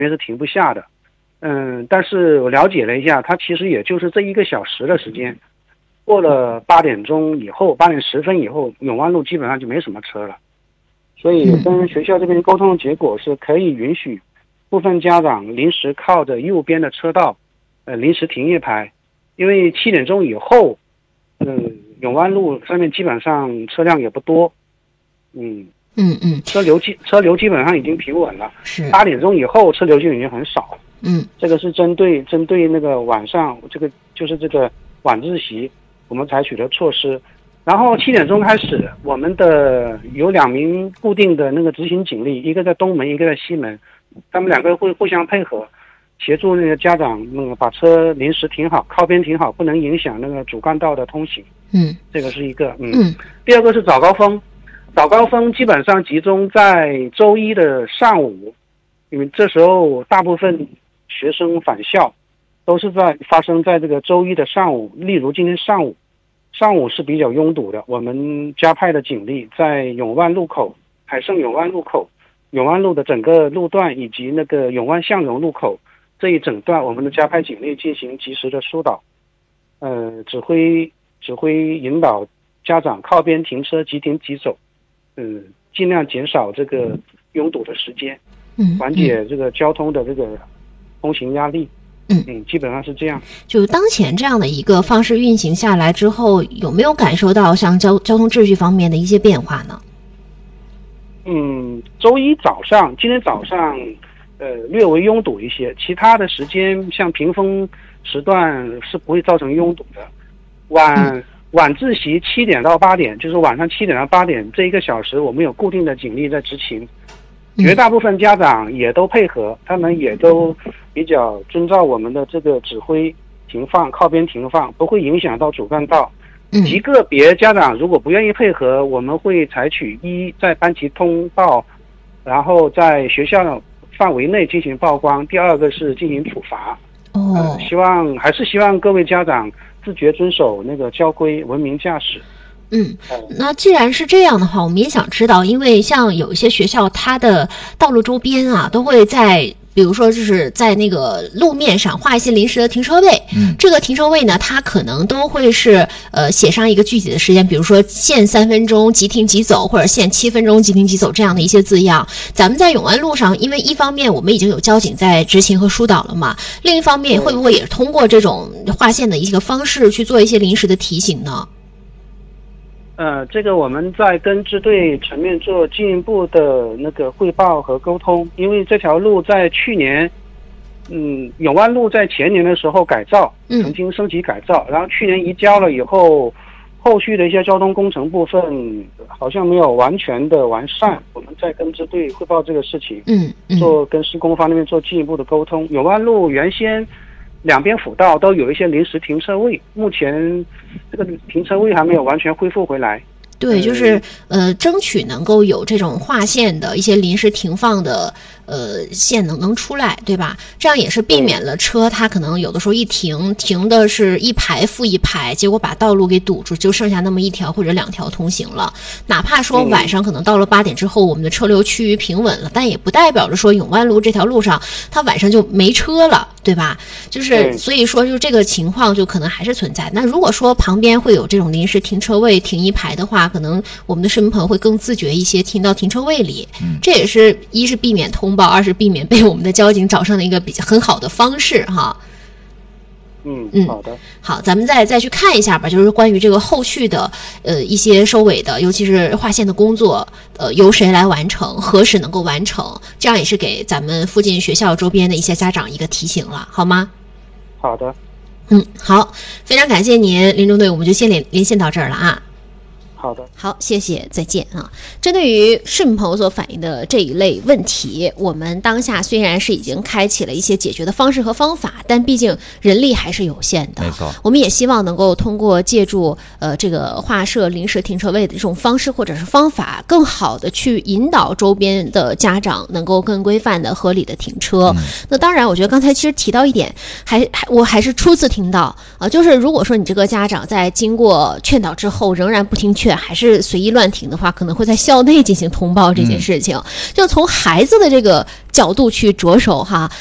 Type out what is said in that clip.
也是停不下的。但是我了解了一下，它其实也就是这1个小时的时间，过了8点钟以后，8点10分以后，永万路基本上就没什么车了。所以跟学校这边沟通的结果是可以允许部分家长临时靠着右边的车道，临时停一排，因为7点钟以后，永万路上面基本上车辆也不多，车流基本上已经平稳了。 是 8点钟以后车流就已经很少。这个是针对那个晚上这个晚自习我们采取的措施。然后7点钟开始，我们的有2名固定的那个执行警力，一个在东门，一个在西门，他们2个会互相配合，协助那个家长把车临时停好，靠边停好，不能影响那个主干道的通行。这个是一个。第二个是早高峰，早高峰基本上集中在周一的上午，因为这时候大部分学生返校都是发生在这个周一的上午。例如今天上午是比较拥堵的，我们加派的警力在永万路口、海盛永万路口、永万路的整个路段以及那个永万向荣路口这一整段，我们的加派警力进行及时的疏导，指挥引导家长靠边停车，即停即走，尽量减少这个拥堵的时间，缓解这个交通的这个通行压力。基本上是这样。 就当前这样的一个方式运行下来之后，有没有感受到像交通秩序方面的一些变化呢？ 周一早上，今天早上略微拥堵一些，其他的时间像平峰时段是不会造成拥堵的。晚自习7点到8点，就是晚上7点到8点这1个小时，我们有固定的警力在执勤，绝大部分家长也都配合，他们也都比较遵照我们的这个指挥停放，靠边停放，不会影响到主干道。极个别家长如果不愿意配合，我们会采取在班级通报，然后在学校范围内进行曝光，第2个是进行处罚。还是希望各位家长自觉遵守那个交规，文明驾驶。 那既然是这样的话，我们也想知道，因为像有一些学校，它的道路周边啊，都会比如说就是在那个路面上画一些临时的停车位。这个停车位呢，它可能都会是写上一个具体的时间，比如说限3分钟即停即走，或者限7分钟即停即走这样的一些字样。咱们在永安路上，因为一方面我们已经有交警在执勤和疏导了嘛，另一方面会不会也通过这种划线的一个方式去做一些临时的提醒呢？ 这个我们在跟支队层面做进一步的那个汇报和沟通，因为这条路在去年，永万路在前年的时候改造，曾经升级改造，然后去年移交了以后，后续的一些交通工程部分好像没有完全的完善，我们在跟支队汇报这个事情，做跟施工方那边做进一步的沟通。永万路原先2边辅道都有一些临时停车位，目前这个停车位还没有完全恢复回来。 对，就是争取能够有这种划线的一些临时停放的线能出来，对吧？这样也是避免了车它可能有的时候一停的是一排复一排，结果把道路给堵住，就剩下那么1条或者2条通行了。哪怕说晚上可能到了8点之后，我们的车流趋于平稳了，但也不代表着说永万路这条路上它晚上就没车了，对吧？就是所以说就这个情况就可能还是存在。那如果说旁边会有这种临时停车位停一排的话，可能我们的市民朋友会更自觉一些，停到停车位里。这也是一是避免通报，二是避免被我们的交警找上的一个比较很好的方式哈。 好的， 好，咱们再去看一下吧，就是关于这个后续的一些收尾的，尤其是划线的工作，由谁来完成，何时能够完成，这样也是给咱们附近学校周边的一些家长一个提醒了，好吗？ 好的。 好，非常感谢您，林中队，我们就先连线到这儿了啊。 好的， 好，谢谢，再见啊。针对于市民朋友所反映的这一类问题，我们当下虽然是已经开启了一些解决的方式和方法，但毕竟人力还是有限的。 没错， 我们也希望能够通过借助这个划设临时停车位的这种方式或者是方法，更好的去引导周边的家长能够更规范的、合理的停车。那当然，我觉得刚才其实提到一点，我还是初次听到啊，就是如果说你这个家长在经过劝导之后仍然不听劝， 确还是随意乱停的话，可能会在校内进行通报这件事情。就从孩子的这个角度去着手哈，